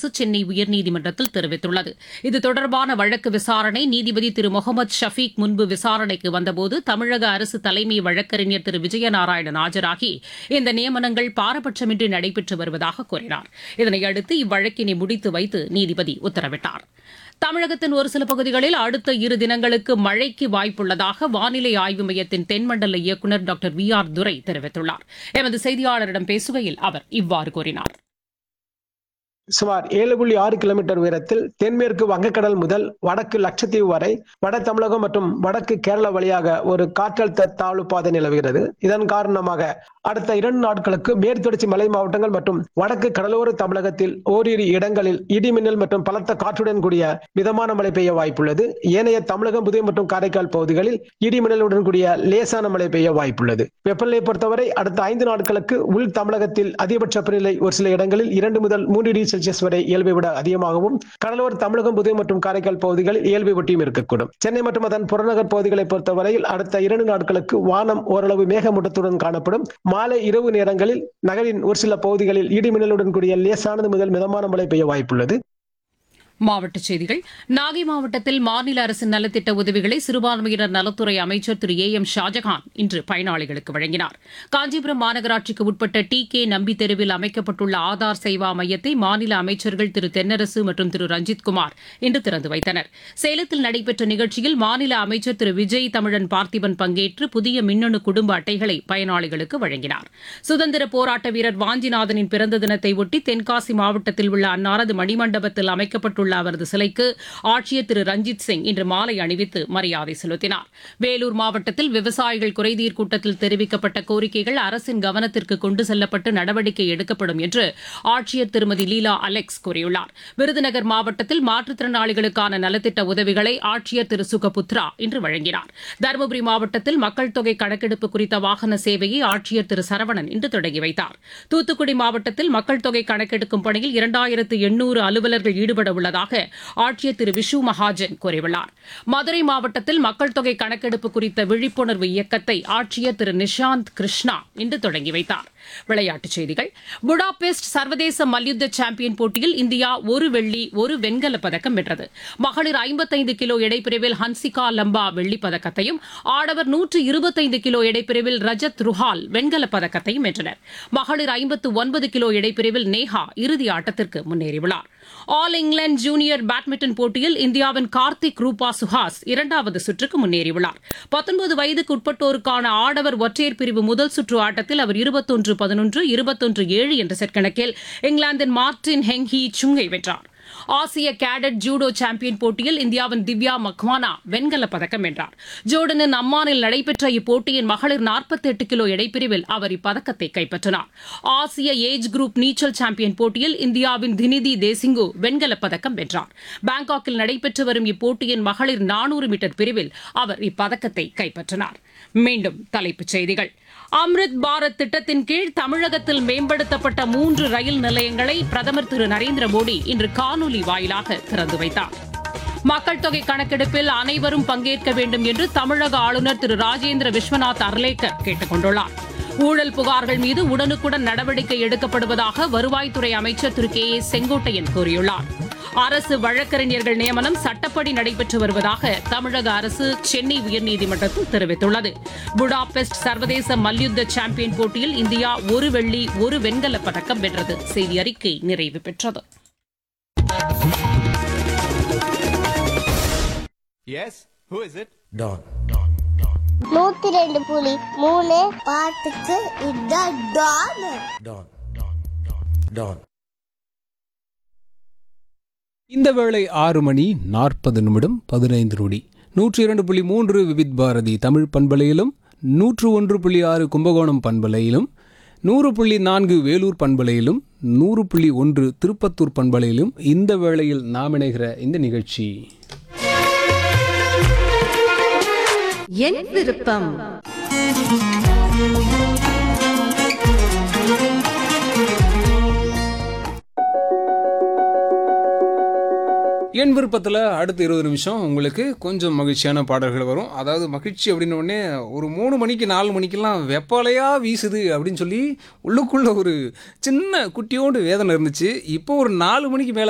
அரசு சென்னை உயர்நீதிமன்றத்தில் தெரிவித்துள்ளது. இது தொடர்பான வழக்கு விசாரணை நீதிபதி திரு முகமது ஷபீக் முன்பு விசாரணைக்கு வந்தபோது தமிழக அரசு தலைமை வழக்கறிஞர் திரு விஜயநாராயணன் ஆஜராகி இந்த நியமனங்கள் பாரபட்சமின்றி நடைபெற்று வருவதாக கூறினார். இதனையடுத்து இவ்வழக்கினை முடித்து வைத்து நீதிபதி உத்தரவிட்டார். தமிழகத்தின் ஒரு சில பகுதிகளில் அடுத்த 2 தினங்களுக்கு மழைக்கு வாய்ப்புள்ளதாக வானிலை ஆய்வு மையத்தின் தென்மண்டல இயக்குநர் டாக்டர் VR துரை தெரிவித்துள்ளார். எமது செய்தியாளரிடம் பேசுகையில் அவர் இவ்வாறு கூறினார். சுமார் 7.6 கிலோமீட்டர் உயரத்தில் தென்மேற்கு வங்கக்கடல் முதல் வடக்கு லட்சத்தீவு வரை வட தமிழகம் மற்றும் வடக்கு கேரளா வழியாக ஒரு காற்றழுத்த தாழ்வு பாதை நிலவுகிறது. இதன் காரணமாக அடுத்த 2 நாட்களுக்கு மேற்குத்தொடர்ச்சி மலை மாவட்டங்கள் மற்றும் வடக்கு கடலோர தமிழகத்தில் ஓரிரு இடங்களில் இடிமின்னல் மற்றும் பலத்த காற்றுடன் கூடிய மிதமான மழை பெய்ய வாய்ப்புள்ளது. ஏனைய தமிழகம், புதுவை மற்றும் காரைக்கால் பகுதிகளில் இடிமின்னலுடன் கூடிய லேசான மழை பெய்ய வாய்ப்புள்ளது. வெப்பநிலையை பொறுத்தவரை அடுத்த 5 நாட்களுக்கு உள் தமிழகத்தில் அதிகபட்ச வெப்பநிலை ஒரு சில இடங்களில் 2 முதல் 3 டிகிரி செல்சியஸ் வரை இயல்பை விட அதிகமாகவும், கடலோர தமிழகம், புதுவை மற்றும் காரைக்கால் பகுதிகளில் இயல்பை ஒட்டியும் இருக்கக்கூடும். சென்னை மற்றும் அதன் புறநகர் பகுதிகளை பொறுத்தவரையில் அடுத்த 2 நாட்களுக்கு வானம் ஓரளவு மேகமூட்டத்துடன் காணப்படும். மாலை இரவு நேரங்களில் நகரின் ஒரு சில பகுதிகளில் இடிமின்னலுடன் கூடிய லேசானது முதல் மிதமான மழை பெய்ய வாய்ப்புள்ளது. மாவட்டச் செய்திகள். நாகை மாவட்டத்தில் மாநில அரசின் நலத்திட்ட உதவிகளை சிறுபான்மையினர் நலத்துறை அமைச்சர் திரு AM ஷாஜகான் இன்று பயனாளிகளுக்கு வழங்கினார். காஞ்சிபுரம் மாநகராட்சிக்கு உட்பட்ட TK நம்பி தெருவில் அமைக்கப்பட்டுள்ள ஆதார் சேவா மையத்தை மாநில அமைச்சர்கள் திரு தென்னரசு மற்றும் திரு ரஞ்சித்குமார் இன்று திறந்து வைத்தனர். சேலத்தில் நடைபெற்ற நிகழ்ச்சியில் மாநில அமைச்சர் திரு விஜய் தமிழன் பார்த்திபன் பங்கேற்று புதிய மின்னணு குடும்ப அட்டைகளை பயனாளிகளுக்கு வழங்கினார். சுதந்திர போராட்ட வீரர் வாஞ்சிநாதனின் பிறந்த தினத்தை ஒட்டி தென்காசி மாவட்டத்தில் உள்ள அன்னாரது மணிமண்டபத்தில் அமைக்கப்பட்டுள்ள அவரது சிலைக்கு ஆட்சியர் திரு ரஞ்சித் சிங் இன்று மாலை அணிவித்து மரியாதை செலுத்தினார். வேலூர் மாவட்டத்தில் விவசாயிகள் குறைதீர் கூட்டத்தில் தெரிவிக்கப்பட்ட கோரிக்கைகள் அரசின் கவனத்திற்கு கொண்டு செல்லப்பட்டு நடவடிக்கை எடுக்கப்படும் என்று ஆட்சியர் திருமதி லீலா அலெக்ஸ் கூறியுள்ளார். விருதுநகர் மாவட்டத்தில் மாற்றுத்திறனாளிகளுக்கான நலத்திட்ட உதவிகளை ஆட்சியர் திரு சுகபுத்ரா இன்று வழங்கினார். தருமபுரி மாவட்டத்தில் மக்கள் தொகை கணக்கெடுப்பு குறித்த வாகன சேவையை ஆட்சியர் திரு சரவணன் இன்று தொடங்கி வைத்தார். தூத்துக்குடி மாவட்டத்தில் மக்கள் தொகை கணக்கெடுக்கும் பணியில் 2800 அலுவலர்கள் ஈடுபட உள்ளதாக ஆட்சியர் திரு விஷு மகாஜன் கூறியுள்ளார். மதுரை மாவட்டத்தில் மக்கள் தொகை கணக்கெடுப்பு குறித்த விழிப்புணர்வு இயக்கத்தை ஆட்சியர் திரு நிஷாந்த் கிருஷ்ணா இன்று தொடங்கி வைத்தார். விளையாட்டுச் செய்திகள். புடாபெஸ்ட் சர்வதேச மல்யுத்த சாம்பியன் போட்டியில் இந்தியா 1 வெள்ளி 1 வெண்கலப் பதக்கம் வென்றது. மகளிர் 55 கிலோ எடைப்பிரிவில் ஹன்சிகா லம்பா வெள்ளிப் பதக்கத்தையும், ஆடவர் 125 கிலோ எடைப்பிரிவில் ரஜத் ருஹால் வெண்கலப் பதக்கத்தையும் வென்றனர். மகளிர் 59 கிலோ எடைப்பிரிவில் நேஹா இறுதி ஆட்டத்திற்கு முன்னேறியுள்ளார். ஆல் இங்கிலாந்து ஜூனியர் பேட்மிண்டன் போட்டியில் இந்தியாவின் கார்த்திக் ரூபா சுஹாஸ் 2வது சுற்றுக்கு முன்னேறியுள்ளார். 19 வயதுக்கு உட்பட்டோருக்கான ஆடவர் ஒற்றையர் பிரிவு முதல் சுற்று ஆட்டத்தில் அவர் 21-11, 21-7 என்ற செட் கணக்கில் இங்கிலாந்தின் மார்டின் ஹெங்ஹி சுங்கை வென்றார். ஆசிய கேடட் ஜூடோ சாம்பியன் போட்டியில் இந்தியாவின் திவ்யா மக்வானா வெண்கலப் பதக்கம் வென்றார். ஜோர்டனின் அம்மானில் நடைபெற்ற இப்போட்டியின் மகளிர் 48 கிலோ எடைப்பிரிவில் அவர் இப்பதக்கத்தை கைப்பற்றினார். ஆசிய ஏஜ் குரூப் நீச்சல் சாம்பியன் போட்டியில் இந்தியாவின் தினிதி தேசிங்கு வெண்கலப் பதக்கம் வென்றார். பாங்காக்கில் நடைபெற்று வரும் இப்போட்டியின் மகளிர் 400 மீட்டர் பிரிவில் அவர் இப்பதக்கத்தை கைப்பற்றினார். மீண்டும் தலைப்புச் செய்திகள். அம்ரித் பாரத் திட்டத்தின் கீழ் தமிழகத்தில் மேம்படுத்தப்பட்ட 3 ரயில் நிலையங்களை பிரதமர் திரு நரேந்திர மோடி இன்று காணொலி வாயிலாக திறந்து வைத்தார். மக்கள் தொகை கணக்கெடுப்பில் அனைவரும் பங்கேற்க வேண்டும் என்று தமிழக ஆளுநர் திரு ராஜேந்திர விஸ்வநாத் அர்லேக்கர் கேட்டுக் கொண்டுள்ளார். ஊழல் புகார்கள் மீது உடனுக்குடன் நடவடிக்கை எடுக்கப்படுவதாக வருவாய்த்துறை அமைச்சர் திரு KA செங்கோட்டையன் கூறியுள்ளார். அரசு வழக்கறிஞர்கள் நியமனம் சட்டப்படி நடைபெற்று வருவதாக தமிழக அரசு சென்னை உயர்நீதிமன்றத்தில் தெரிவித்துள்ளது. புடாபெஸ்ட் சர்வதேச மல்யுத்த சாம்பியன் போட்டியில் இந்தியா 1 வெள்ளி 1 வெண்கலப் பதக்கம் வென்றது. செய்தி அறிக்கை நிறைவு பெற்றது. Yes, who is it? Don. 102.3 பாட்டுக்கு இதான் டான். Don. Don. இந்த வேளை 6 மணி 40 நிமிடம் 15 நொடி. 102.3 விவித் பாரதி தமிழ் பண்பலையிலும், 101.6 கும்பகோணம் பண்பலையிலும், 100.4 வேலூர் பண்பலையிலும், 100.1 திருப்பத்தூர் பண்பலையிலும் இந்த வேளையில் நாம் இணைகிற இந்த நிகழ்ச்சி என் விருப்பம். என் விருப்பத்தில் அடுத்த 20 நிமிஷம் உங்களுக்கு கொஞ்சம் மகிழ்ச்சியான பாடல்கள் வரும். அதாவது மகிழ்ச்சி அப்படின்ன உடனே ஒரு 3 மணிக்கு 4 மணிக்கெல்லாம் வெப்பாலையாக வீசுது அப்படின்னு சொல்லி உள்ளுக்குள்ளே ஒரு சின்ன குட்டியோண்டு வேதனை இருந்துச்சு. இப்போ ஒரு 4 மணிக்கு மேலே